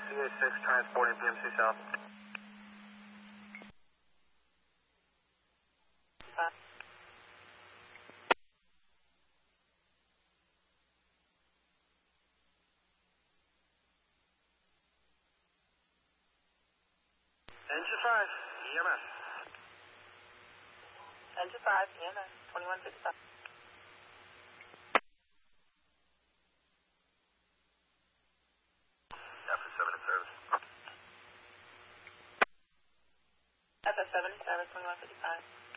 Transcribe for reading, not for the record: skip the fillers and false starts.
CA6 transporting PMC South. Engine 5, EMS. Engine 5, EMS, 2155. FS7 in service. FS7 in service, 2155.